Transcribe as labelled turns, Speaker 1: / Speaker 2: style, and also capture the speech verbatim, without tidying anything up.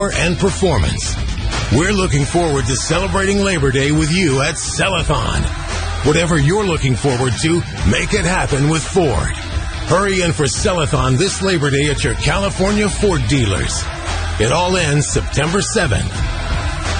Speaker 1: and performance. We're looking forward to celebrating Labor Day with you at Sellathon. Whatever you're looking forward to, make it happen with Ford. Hurry in for Sellathon this Labor Day at your California Ford dealers. It all ends September seventh.